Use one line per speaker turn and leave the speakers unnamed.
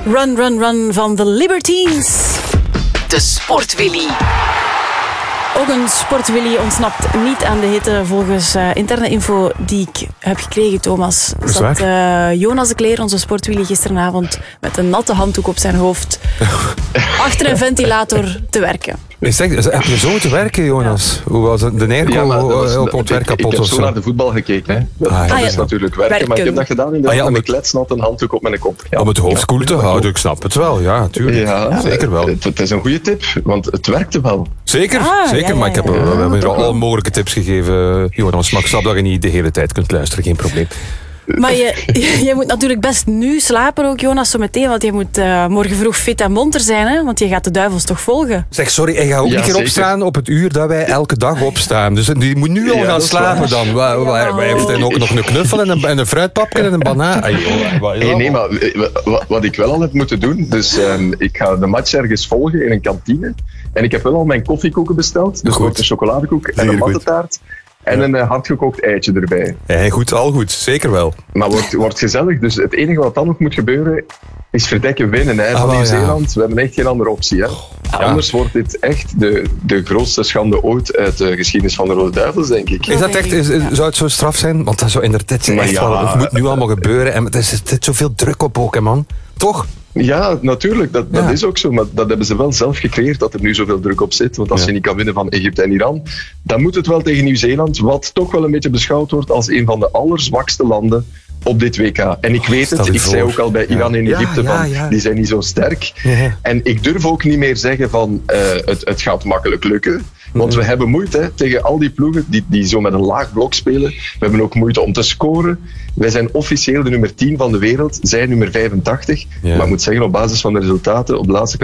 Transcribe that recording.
Run, Run, Run van de Libertines.
De Sportwilly.
Ook een Sportwilly ontsnapt niet aan de hitte volgens interne info die ik heb gekregen, Thomas. Zat Jonas de Kleer, onze Sportwilly, gisteravond met een natte handdoek op zijn hoofd achter een ventilator te werken.
Heb je zo te werken, Jonas? Hoe was het? De airco op het werk kapot
Ik heb
of
zo
zo?
naar de voetbal gekeken. Hè. Dat is natuurlijk werken, maar ik heb dat gedaan met een kletsnat een handdoek op mijn kop. Ja.
Om het hoofd koel te houden, ik snap het wel. Ja, tuurlijk.
Ja,
zeker wel.
Het is een goede tip, want het werkte wel.
Zeker, maar ik heb we hebben er al mogelijke tips gegeven, Jonas. Maar ik snap dat je niet de hele tijd kunt luisteren, geen probleem.
Maar je moet natuurlijk best nu slapen ook, Jonas, zo meteen. Want je moet morgen vroeg fit en monter zijn, hè? Want je gaat de duivels toch volgen.
Zeg, sorry, hij gaat ook een keer opstaan op het uur dat wij elke dag opstaan. Dus die moet nu al gaan slapen dan. Wij heeft ook nog een knuffel en een fruitpapje en een banaan.
Nee, maar wat ik wel al heb moeten doen, dus ik ga de match ergens volgen in een kantine. En ik heb wel al mijn koffiekoeken besteld. Dus een chocoladekoek en een mattetaart. En een hardgekookt eitje erbij.
Ja, goed, al goed. Zeker wel.
Maar wordt gezellig. Dus het enige wat dan nog moet gebeuren, is verdekken winnen. Hè, van Nieuw-Zeeland. We hebben echt geen andere optie. Hè. Anders wordt dit echt de grootste schande ooit uit de geschiedenis van de Rode Duivels, denk ik.
Is dat echt, zou het zo straf zijn? Want dat zou inderdaad echt wel, het moet nu allemaal gebeuren. En er zit zoveel druk op ook, hè, man. Toch?
Ja, natuurlijk. Dat is ook zo. Maar dat hebben ze wel zelf gecreëerd, dat er nu zoveel druk op zit. Want als je niet kan winnen van Egypte en Iran, dan moet het wel tegen Nieuw-Zeeland, wat toch wel een beetje beschouwd wordt als een van de allerzwakste landen op dit WK. En ik weet het, ik zei ook al bij Iran en Egypte die zijn niet zo sterk. Ja. En ik durf ook niet meer zeggen van het gaat makkelijk lukken. Want we hebben moeite tegen al die ploegen die zo met een laag blok spelen. We hebben ook moeite om te scoren. Wij zijn officieel de nummer 10 van de wereld. Zij nummer 85. Ja. Maar ik moet zeggen, op basis van de resultaten op de laatste